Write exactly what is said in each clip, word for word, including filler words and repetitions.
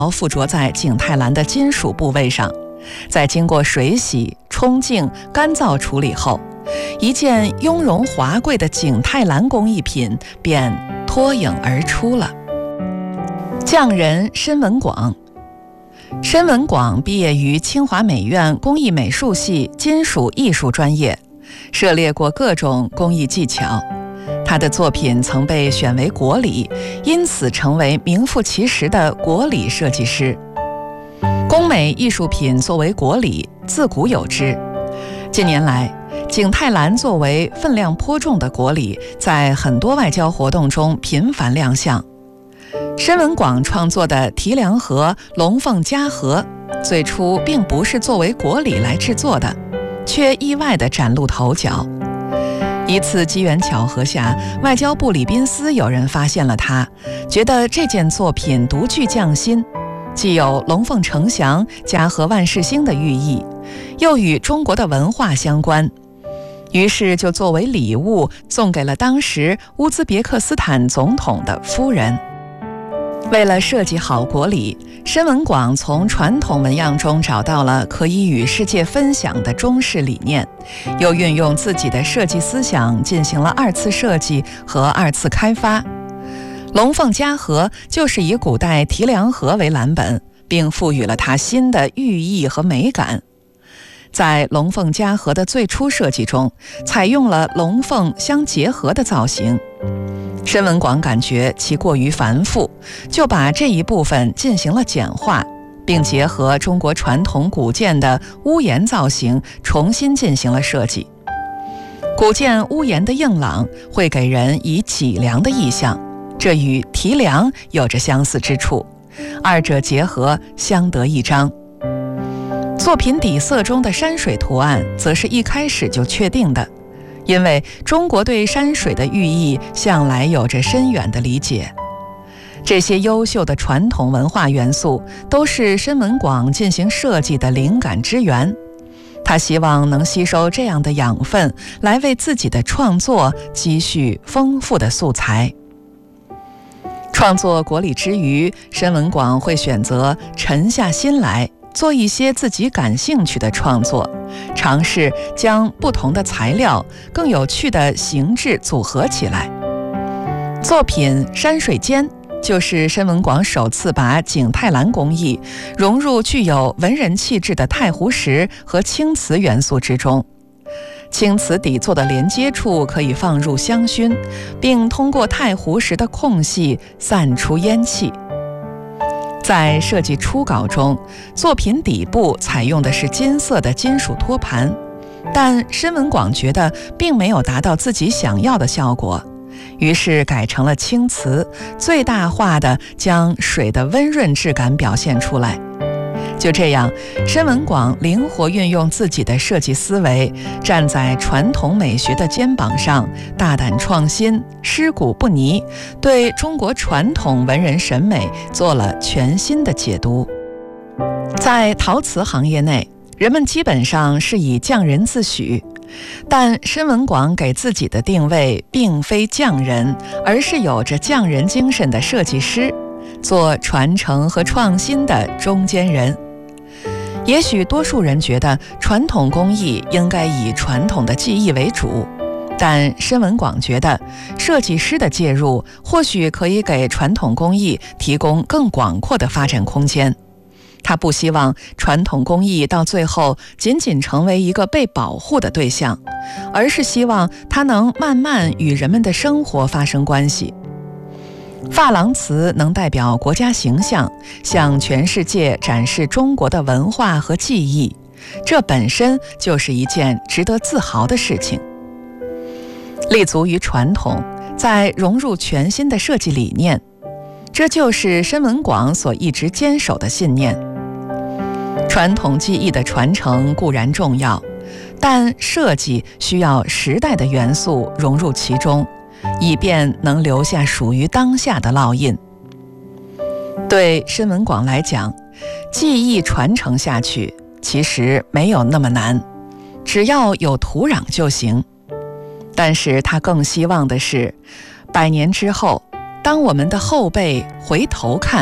附着在景泰蓝的金属部位上，在经过水洗、冲净、干燥处理后，一件雍容华贵的景泰蓝工艺品便脱颖而出了。匠人申文广。申文广毕业于清华美院工艺美术系金属艺术专业，涉猎过各种工艺技巧。他的作品曾被选为国礼，因此成为名副其实的国礼设计师。工美艺术品作为国礼，自古有之。近年来，景泰蓝作为分量颇重的国礼，在很多外交活动中频繁亮相。申文广创作的提梁盒、龙凤夹盒，最初并不是作为国礼来制作的，却意外地崭露头角。一次机缘巧合下，外交部礼宾司有人发现了它，觉得这件作品独具匠心，既有龙凤呈祥、家和万事兴的寓意，又与中国的文化相关，于是就作为礼物送给了当时乌兹别克斯坦总统的夫人。为了设计好国礼，申文广从传统纹样中找到了可以与世界分享的中式理念，又运用自己的设计思想进行了二次设计和二次开发。龙凤夹盒就是以古代提梁盒为蓝本，并赋予了它新的寓意和美感。在龙凤夹盒的最初设计中，采用了龙凤相结合的造型。申文广感觉其过于繁复，就把这一部分进行了简化，并结合中国传统古建的屋檐造型重新进行了设计。古建屋檐的硬朗会给人以脊梁的意象，这与提梁有着相似之处，二者结合相得益彰。作品底色中的山水图案则是一开始就确定的，因为中国对山水的寓意向来有着深远的理解。这些优秀的传统文化元素都是申文广进行设计的灵感之源，他希望能吸收这样的养分，来为自己的创作积蓄丰富的素材。创作国礼之余，申文广会选择沉下心来做一些自己感兴趣的创作，尝试将不同的材料更有趣的形制组合起来。作品《山水间》就是申文广首次把景泰蓝工艺融入具有文人气质的太湖石和青瓷元素之中。青瓷底座的连接处可以放入香薰，并通过太湖石的空隙散出烟气。在设计初稿中，作品底部采用的是金色的金属托盘，但申文广觉得并没有达到自己想要的效果，于是改成了青瓷，最大化地将水的温润质感表现出来。就这样，申文广灵活运用自己的设计思维，站在传统美学的肩膀上，大胆创新，尸骨不泥，对中国传统文人审美做了全新的解读。在陶瓷行业内，人们基本上是以匠人自诩，但申文广给自己的定位并非匠人，而是有着匠人精神的设计师，做传承和创新的中间人。也许多数人觉得传统工艺应该以传统的技艺为主，但申文广觉得设计师的介入或许可以给传统工艺提供更广阔的发展空间。他不希望传统工艺到最后仅仅成为一个被保护的对象，而是希望它能慢慢与人们的生活发生关系。珐琅瓷能代表国家形象，向全世界展示中国的文化和技艺，这本身就是一件值得自豪的事情。立足于传统，再融入全新的设计理念，这就是申文广所一直坚守的信念。传统技艺的传承固然重要，但设计需要时代的元素融入其中，以便能留下属于当下的烙印。对申文广来讲，技艺传承下去其实没有那么难，只要有土壤就行。但是他更希望的是，百年之后，当我们的后辈回头看，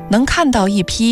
能看到一批